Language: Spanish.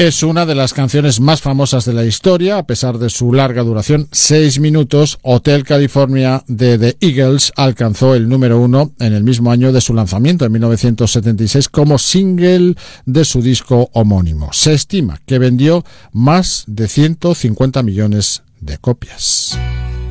Es una de las canciones más famosas de la historia, a pesar de su larga duración, 6 minutos. Hotel California de The Eagles alcanzó el número 1 en el mismo año de su lanzamiento, en 1976, como single de su disco homónimo. Se estima que vendió más de 150 millones de copias.